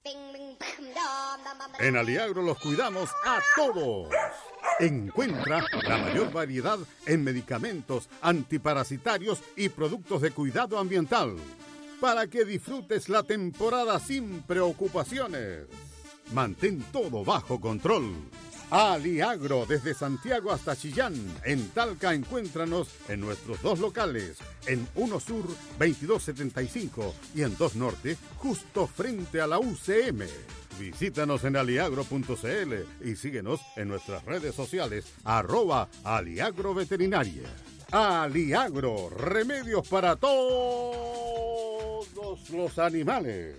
En Aliagro los cuidamos a todos. Encuentra la mayor variedad en medicamentos, antiparasitarios y productos de cuidado ambiental para que disfrutes la temporada sin preocupaciones. Mantén todo bajo control. Aliagro, desde Santiago hasta Chillán. En Talca, encuéntranos en nuestros 2 locales, en 1 Sur 2275 y en 2 Norte, justo frente a la UCM. Visítanos en aliagro.cl y síguenos en nuestras redes sociales, @aliagroveterinaria. Aliagro, remedios para todos los animales.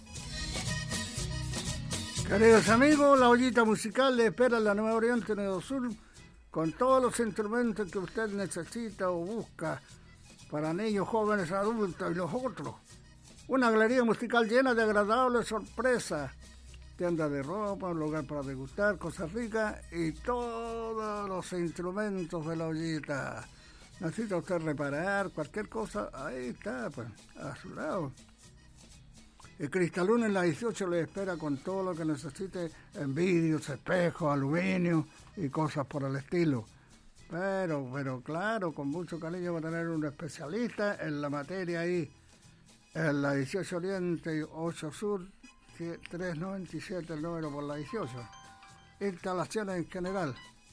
Queridos amigos, la ollita musical le espera en la Nueva Oriente Nuevo Sur con todos los instrumentos que usted necesita o busca para niños, jóvenes, adultos y los otros. Una galería musical llena de agradables sorpresas, tienda de ropa, un lugar para degustar cosas ricas y todos los instrumentos de la ollita. Necesita usted reparar cualquier cosa, ahí está, pues, a su lado. El Cristaluna en la 18 le espera con todo lo que necesite en vidrios, espejos, aluminio y cosas por el estilo. Pero claro, con mucho cariño va a tener un especialista en la materia ahí. En la 18 Oriente y 8 Sur, 397 el número por la 18. Instalaciones en general.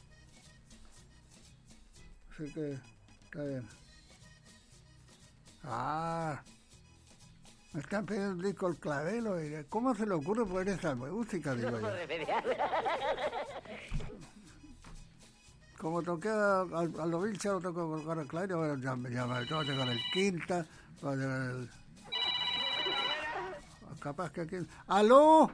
Así que está bien. Me están pidiendo un disco El Clavelo. ¿Cómo se le ocurre poner esa música? Digo yo. Como toqué a los Vilches, lo toco con el Clavelo, bueno, ya me tengo que llegar el Quinta, va a llegar el... Capaz que aquí... ¡Aló!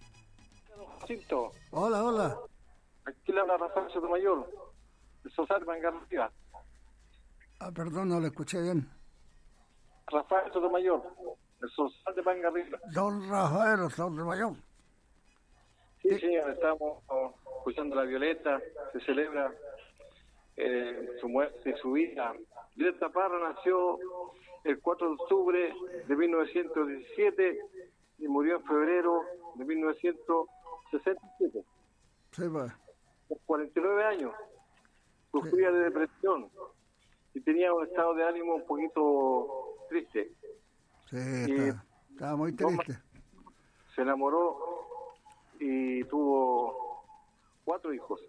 Hola. Aquí le habla Rafael Sotomayor, el Sorsal de Mangarriba. Perdón, no lo escuché bien. Rafael Sotomayor, el Sorsal de Mangarriba. Don Rafael Sotomayor. Sí, señor, estamos escuchando la Violeta, se celebra su muerte y su vida. Violeta Parra nació el 4 de octubre de 1917 y murió en febrero de 1967. Sí, pues. Por 49 años. Sufría de depresión y tenía un estado de ánimo un poquito triste. Sí, estaba muy triste. Se enamoró y tuvo 4 hijos.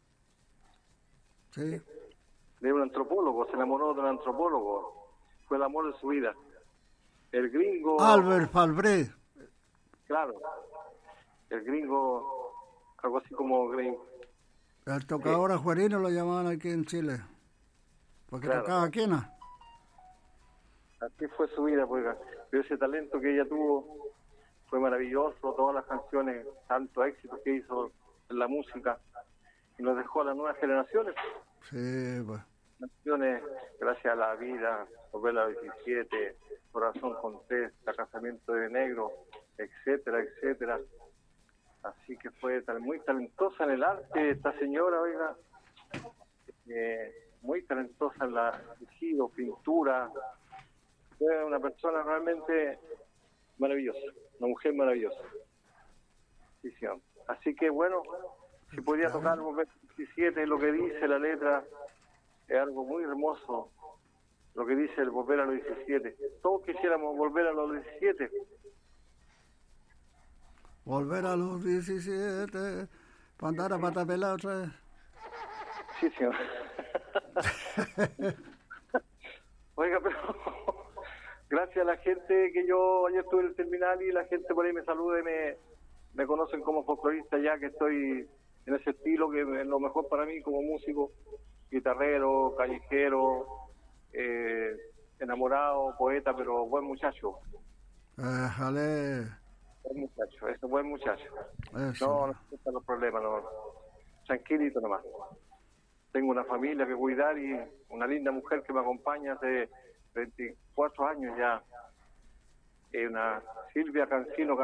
Sí. De un antropólogo, se enamoró de un antropólogo. Fue el amor de su vida. El gringo... Albert Falbré. Claro. El gringo, algo así como... El tocador ajuerino lo llamaban aquí en Chile. Porque claro. Tocaba quena. Así fue su vida, pues. Pero ese talento que ella tuvo fue maravilloso. Todas las canciones, tanto éxito que hizo en la música. Y nos dejó a las nuevas generaciones. Sí, pues. Canciones, Gracias a la vida, Volver a los 17, Corazón Contesta, Casamiento de Negro, etcétera, etcétera. Así que fue muy talentosa en el arte esta señora, oiga, muy talentosa en la tejido, pintura. Fue una persona realmente maravillosa, una mujer maravillosa. Sí, sí. Así que bueno, si podía tocar Volver a los 17, lo que dice la letra es algo muy hermoso, lo que dice el Volver a los 17. Todos quisiéramos volver a los 17. Volver a los 17, para andar a pata pelada otra vez. Sí, señor. Oiga, pero gracias a la gente que yo ayer estuve en el terminal y la gente por ahí me saluda y me conocen como folclorista ya que estoy en ese estilo que es lo mejor para mí como músico, guitarrero, callejero, enamorado, poeta, pero buen muchacho. Jale. Buen muchacho, es un buen muchacho. Eso. No necesita los problemas, no. Tranquilito nomás. Tengo una familia que cuidar y una linda mujer que me acompaña hace 24 años ya. Una Silvia Cancino,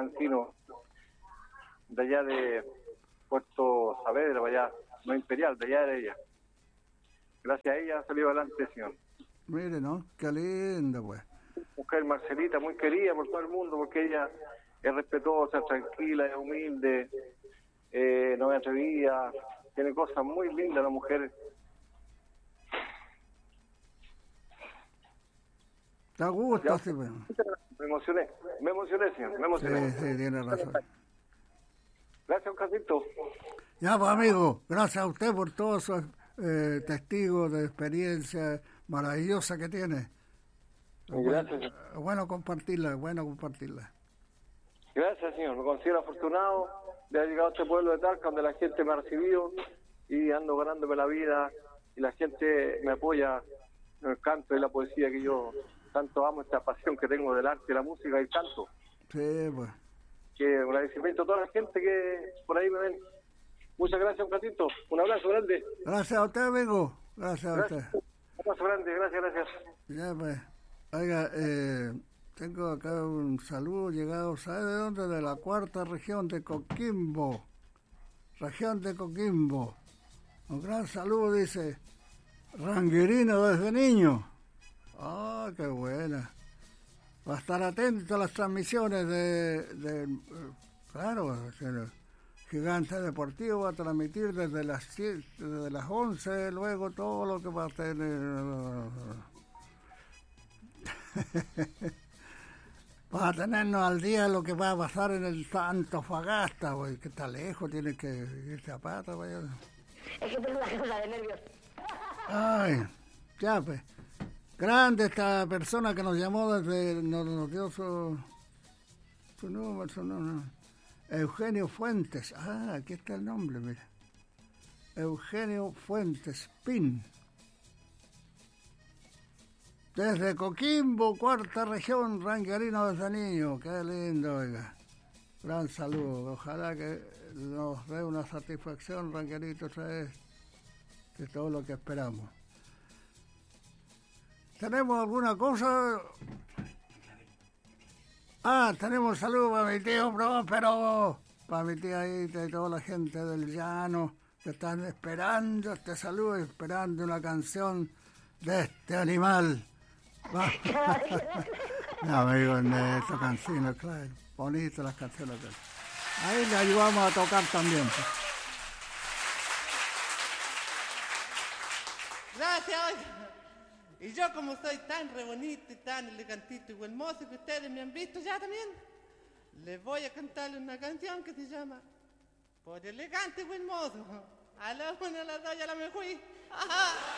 de allá de Puerto Saavedra, allá, no Imperial, de allá de ella. Gracias a ella ha salido adelante, señor. Mire, ¿no? Qué linda, pues. Mujer Marcelita, muy querida por todo el mundo, porque ella es respetuosa, es tranquila, es humilde, no es atrevida, tiene cosas muy lindas la mujer. Te gusta, sí, bueno. Me emocioné, señor, me emocioné. Sí, tiene razón. Gracias, Oscarcito. Ya, pues, amigo, gracias a usted por todos esos testigos de experiencia maravillosa que tiene. Gracias. Bueno compartirla, Gracias, señor. Me considero afortunado de haber llegado a este pueblo de Talca, donde la gente me ha recibido y ando ganándome la vida y la gente me apoya en el canto y la poesía que yo tanto amo, esta pasión que tengo del arte, la música y el canto. Sí, pues. Que un agradecimiento a toda la gente que por ahí me ven. Muchas gracias, un ratito. Un abrazo grande. Gracias a usted, amigo. Gracias a usted. Un abrazo grande, gracias. Ya, pues. Oiga, tengo acá un saludo llegado, ¿sabe de dónde? De la cuarta región de Coquimbo. Un gran saludo, dice, Ranguerino desde niño. Ah, qué buena. Va a estar atento a las transmisiones claro, el Gigante Deportivo va a transmitir desde las 11, luego todo lo que va a tener. Va a tenernos al día lo que va a pasar en el Antofagasta, güey, que está lejos, tiene que irse a pata, güey. Es que tengo una cosa de nervios. Ay, ya, pues. Grande esta persona que nos llamó desde, nos dio su número, Eugenio Fuentes. Ah, aquí está el nombre, mira. Eugenio Fuentes Pin. Desde Coquimbo, cuarta región, Ranguerino desde niño. Qué lindo, oiga. Gran saludo. Ojalá que nos dé una satisfacción, Ranguerito, otra vez, de todo lo que esperamos. ¿Tenemos alguna cosa? Ah, tenemos saludos para mi tío Próspero, para mi tía ahí y toda la gente del llano que están esperando este saludo y esperando una canción de este animal. No, amigo, Neto, canciones, claro, bonitas las canciones de él. Ahí le ayudamos a tocar también. Pues. Gracias, oiga. Y yo, como soy tan re bonito y tan elegantito y buen mozo que ustedes me han visto ya también, les voy a cantarle una canción que se llama Por elegante y buen mozo. A la una, a las dos ya la me fui. ¡Ajá!